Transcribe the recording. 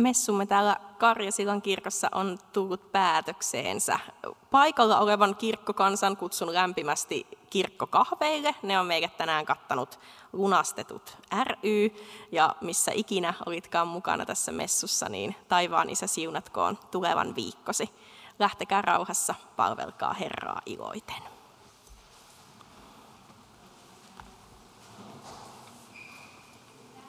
messumme täällä Karjasillan kirkossa on tullut päätökseensä. Paikalla olevan kirkkokansan kutsun lämpimästi kirkkokahveille. Ne on meille tänään kattanut Lunastetut ry. Ja missä ikinä olitkaan mukana tässä messussa, niin taivaan Isä siunatkoon tulevan viikkosi. Lähtekää rauhassa, palvelkaa Herraa iloiten.